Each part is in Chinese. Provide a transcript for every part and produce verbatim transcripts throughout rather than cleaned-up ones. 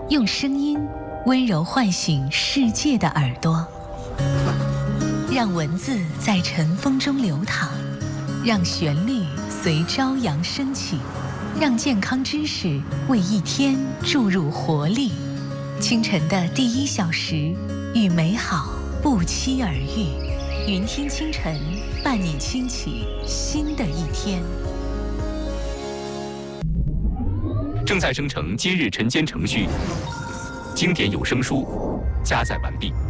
用声音温柔唤醒世界的耳朵，让文字在尘风中流淌，让旋律随朝阳升起，让健康知识为一天注入活力。清晨的第一小时，与美好不期而遇。云听清晨，伴你轻启新的一天。 正在生成今日晨间程序，经典有声书加载完毕。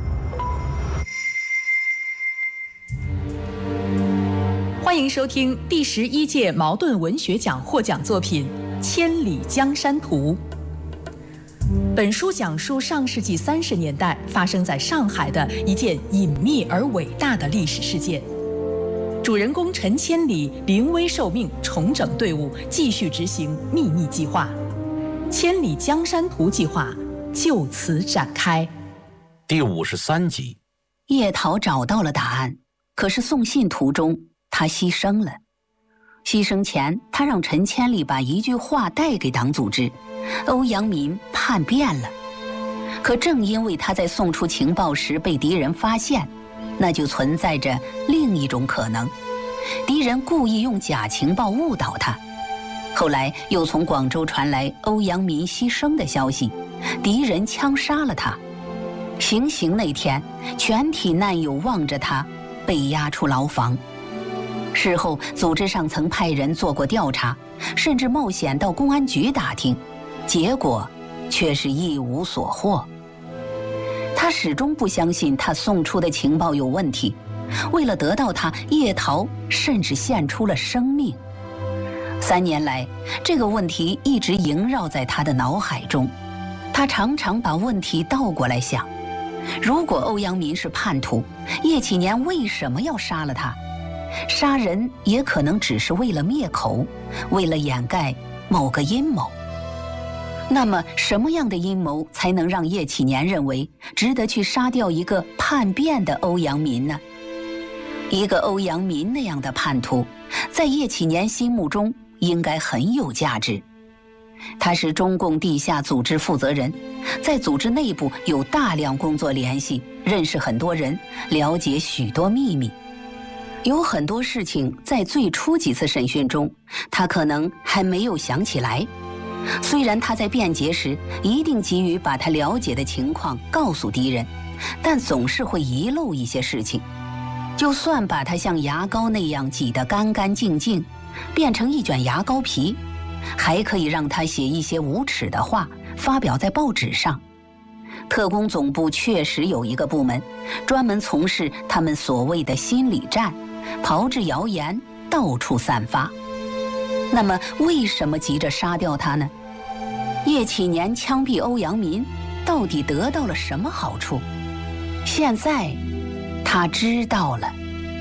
欢迎收听第十一届茅盾文学奖获奖作品《千里江山图》。本书讲述上世纪三十年代发生在上海的一件隐秘而伟大的历史事件。主人公陈千里临危受命，重整队伍，继续执行秘密计划。千里江山图计划就此展开。 第五十三集， 叶桃找到了答案，可是送信途中他牺牲了。牺牲前，他让陈千里把一句话带给党组织，欧阳民叛变了。可正因为他在送出情报时被敌人发现，那就存在着另一种可能，敌人故意用假情报误导他。后来又从广州传来欧阳民牺牲的消息，敌人枪杀了他。行刑那天，全体难友望着他被押出牢房。事后组织上曾派人做过调查，甚至冒险到公安局打听，结果却是一无所获。他始终不相信他送出的情报有问题，为了得到他，叶桃甚至献出了生命。三年来，这个问题一直萦绕在他的脑海中。他常常把问题倒过来想：如果欧阳民是叛徒，叶启年为什么要杀了他？杀人也可能只是为了灭口，为了掩盖某个阴谋。那么什么样的阴谋才能让叶启年认为值得去杀掉一个叛变的欧阳民呢？一个欧阳民那样的叛徒，在叶启年心目中应该很有价值。他是中共地下组织负责人，在组织内部有大量工作联系，认识很多人，了解许多秘密。有很多事情在最初几次审讯中，他可能还没有想起来。虽然他在辩解时一定急于把他了解的情况告诉敌人，但总是会遗漏一些事情。就算把他像牙膏那样挤得干干净净，变成一卷牙膏皮，还可以让他写一些无耻的话，发表在报纸上。特工总部确实有一个部门，专门从事他们所谓的心理战，炮制谣言，到处散发。那么为什么急着杀掉他呢？叶启年枪毙欧阳民，到底得到了什么好处？现在他知道了。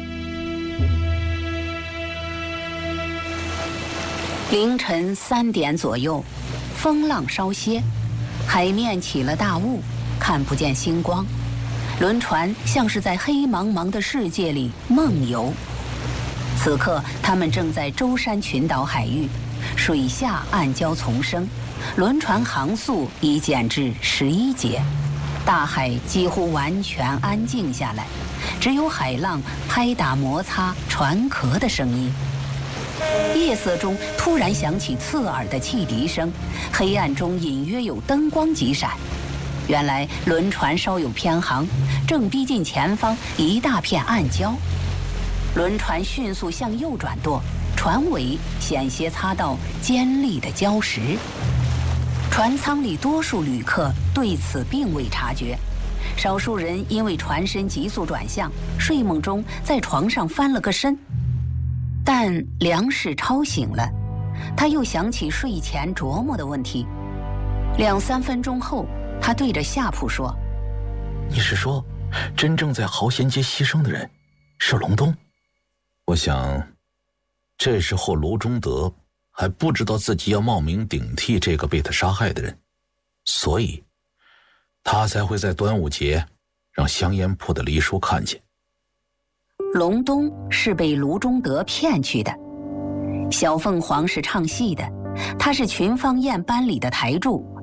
凌晨三点左右，风浪稍歇，海面起了大雾，看不见星光，轮船像是在黑茫茫的世界里梦游。此刻他们正在舟山群岛海域，水下暗礁丛生，轮船航速已减至十一节，大海几乎完全安静下来，只有海浪拍打摩擦船壳的声音。夜色中突然响起刺耳的汽笛声，黑暗中隐约有灯光几闪。原来轮船稍有偏航，正逼近前方一大片暗礁。轮船迅速向右转舵，船尾险些擦到尖利的礁石。船舱里多数旅客对此并未察觉，少数人因为船身急速转向，睡梦中在床上翻了个身。但梁世超醒了，他又想起睡前琢磨的问题。两三分钟后，他对着夏普说：“ 你是说，真正在豪贤街牺牲的人是隆冬？我想，这时候卢中德还不知道自己要冒名顶替这个被他杀害的人，所以他才会在端午节让香烟铺的黎叔看见。” 隆冬是被卢中德骗去的，小凤凰是唱戏的，她是群芳宴班里的台柱，